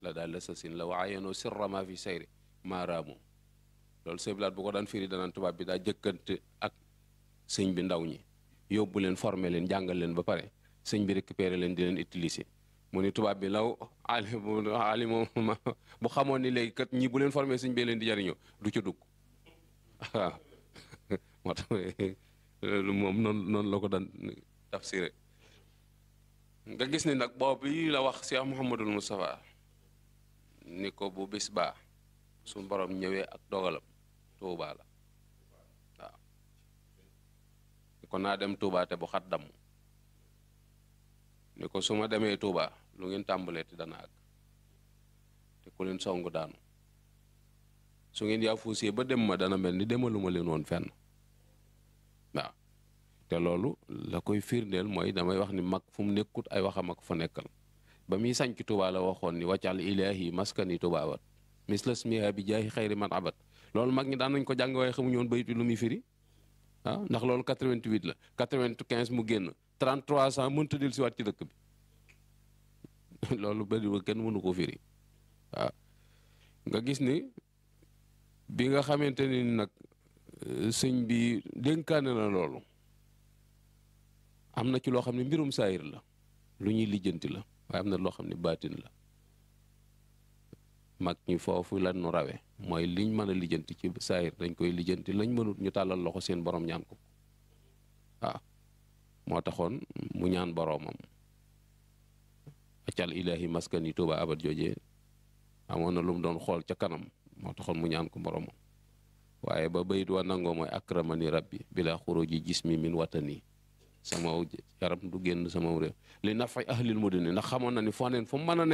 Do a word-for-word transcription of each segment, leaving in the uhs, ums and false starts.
la daal la sa sin la waayenoo sirra ma fi sayri maaraamu loolu sëblaat bu ko daan firi danaan tubaab bi daa jëkkante ak sëñ bi ndaw ñi yóbbu leen formé leen jàngal leen ba pare sëñ bi récupéré leen di leen utiliser mu ni tubaab bi law ali ali moom bu xamoon ni léegi kat ñi bu leen formé sëñ bi leen di jariñoo du ci dugg waaw moo tax moom noonu noonu la ko daan tafsiré nga gis ni nag boobu yi la wax Cheikh Mouhamadul Moustapha ni ko bu bis baa suñu borom ñëwee ak dogalam Tuubaa la waaw ni ko naa dem Tuubaa te bu xat damm ni ko su ma demee Tuubaa lu ngeen tàmbalee te dana àgg te ku leen song daanu su ngeen yaa fuusee ba dem ma dana mel ni demaluma leen woon fenn waaw te loolu la koy firndeel mooy damay wax ni mag fu mu nekkut ay waxam ak fa nekkal ba muy sañc Tuubaa la waxoon ni waccal ilaahi maskani tubaawat mislas miha bi jaahi xayri man abat loolu mag ñi daan nañ ko jàng waaye xamuñu woon bayit bi lu muy firi ah ndax loolu quatre-vingt-huit la quatre-vingt-quinze mu génn trente-trois ans mënta del si waat ci dëkk bi loolu bëri ba kenn mënu ko firi waaw nga gis ni bi nga xamante ni nag sëñ bi dénkaane na loolu am na ci loo xam ne mbirum saayir la lu ñuy lijjanti la waaye am na loo xam ne baatin la mag ñi foofu lan nu rawe mooy liñ mën a lijjanti ci saayir dañ koy lijjanti lañ mënut ñu tàllal loxo seen borom ñaan ko waaw moo taxoon mu ñaan boroomam accal ilaahi maskani tuuba abat joojee amoon na lu mu doon xool ca kanam moo taxoon mu ñaan ko boroomam waaye ba bayit wa nangoo mooy akramani rabbi bila xuruji jismi min watani sama yaram du génn sama réew li nafay ahlil mudini ndax xamoon na ni foo neen fu mu mën a ne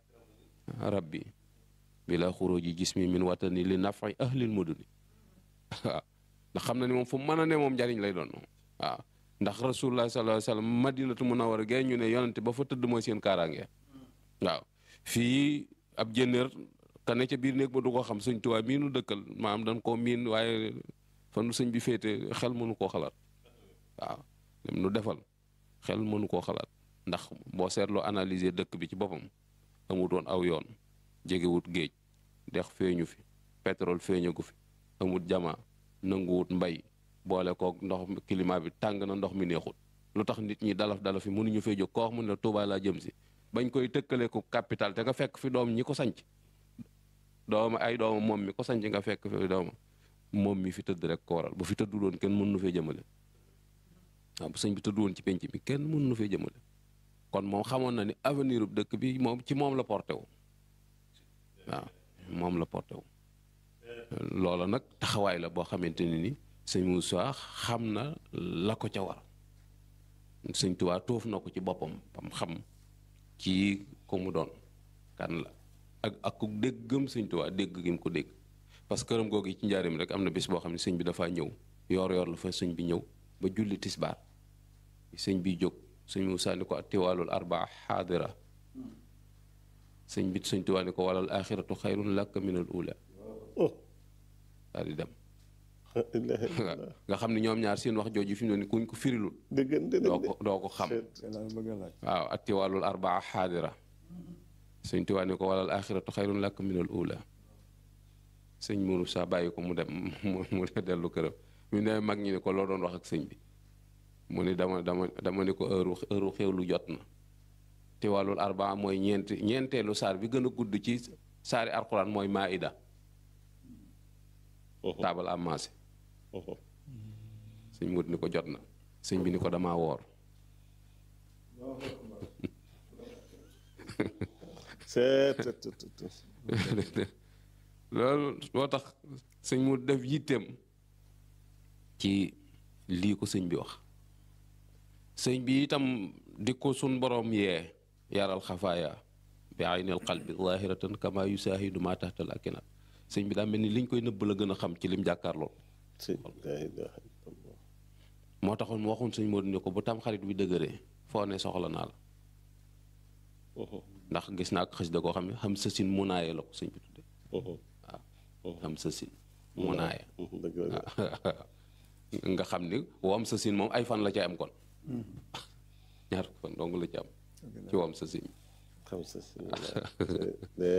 rabbi bila xuruji jismi min watani li nafay ahlil mudini waaw ndax xam na ni moom fu mu mën a ne moom njariñ lay doon waaw ndax rasulullah sallallahu alayhi wasallam madinatu munawwara gay ñu ne yonente ba fa tëdd mooy seen kaaraange waaw fii ab jënnéer ka ne ca biir néeg ba du ko xam sëñ Tuubaa mii nu dëkkal maam dañ koo miin waaye fa nu sëñ bi féete xel mënu koo xalaat waaw lim nu defal xel mënu koo xalaat ndax boo seetloo analyser dëkk bi ci boppam amut woon aw yoon jegewut géej dex feeñu fi pétrole feeñagu fi amut jama nanguwut mbay boole kook ndox climat bi tàng na ndox mi neexut lu tax nit ñi dalaf dalaf fi mënuñu fee jóg koo wax mu ne Tuubaa laa jëm si bañ koy tëkkale ko capital te nga fekk fi doom ñi ko sanc dooma ay dooma moom mi ko sanc nga fekk fi dooma moom mi fi tëdd rek ko waral bu fi tëddu doon kenn mën nu fee jëmale waaw bu sëñ bi tëddu woon ci penc bi kenn mën nu fee jëmale kon moom xamoon na ni avenir bu dëkk bi moom ci moom la porté wu waaw moom la porté wu loola nag taxawaay la boo xamante ni ni sëñ Moussa xam na la ko ca war sëñ Tuubaa toof na ko ci boppam bam xam ci ko mu doon kan la ak ak ku déggam sëñ Tuubaa dégg gi mu ko dégg parce que këram googu ci njaarim rek am na bis boo xam ne sëñ bi dafaa ñëw yoor yoor la fa sëñ bi ñëw ba julli tisbaar sëñ bi jóg sëñ Moussa ni ko atiwaalul arbaa xaadira sëñ bi sëñ Tuubaa ni ko walal axiratu xayrun laka minal ula daal di dem nga xam ne ñoom ñaar seen wax jooju fi mu ne kuñ ko firilul doo ko doo ko xam waaw atiwaalul arbaa xaadira sëñ Tuubaa ni ko walal axiratu xayrun laka minal ula sëñ Moussa bàyyi ko mu dem mu dellu këram mu ne mag ñi ne ko loo doon wax ak sëñ bi mu ni dama dama dama ni ko heure heure xewlu jot na te wàllul arbaa mooy ñeenti ñeenteelu saar bi gën a gudd ci saari alxuraan mooy maida taabal am maase sëñ mut ni ko jot na sëñ bi ni ko damaa woor loolu moo tax sëñ mu def yitteem ci lii ko sëñ bi wax sëñ bi itam di ko sun borom yee yaral xafaaya bi aynil qalbi zahiratan kama yusaahidu ma tahtal akinat sëñ bi daa mel ni liñ koy nëbb la gën a xam ci lim jàkkaarloo moo taxoon mu waxoon sëñ Modou ne ko bu tam xarit bi dëgëree foo ne soxla naa la ndax gis naa ko xës da koo xam ne xam sësin munaaye la ko sëñ bi tudde waaw xam sësin munaaye nga xam ni wam sësin moom ay fan la ca am kon ñaar fan dong la ci am ci wam sësin خمسة سنين